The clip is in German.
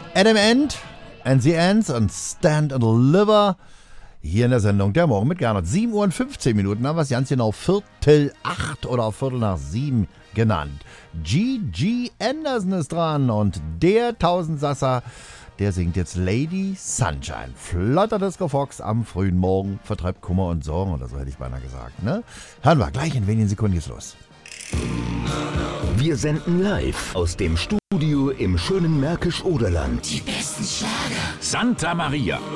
Adam Ant and the Ants und Stand and Deliver. Hier in der Sendung der Morgen mit Gernot. 7 Uhr und 15 Minuten haben wir es ganz genau 7:45 oder 7:15 genannt. G.G. Anderson ist dran und der Tausendsasser, der singt jetzt Lady Sunshine. Flotter Disco Fox am frühen Morgen vertreibt Kummer und Sorgen oder so hätte ich beinahe gesagt. Ne? Hören wir gleich in wenigen Sekunden geht's los. Wir senden live aus dem Studio im schönen Märkisch-Oderland. Die besten Schlager. Santa Maria.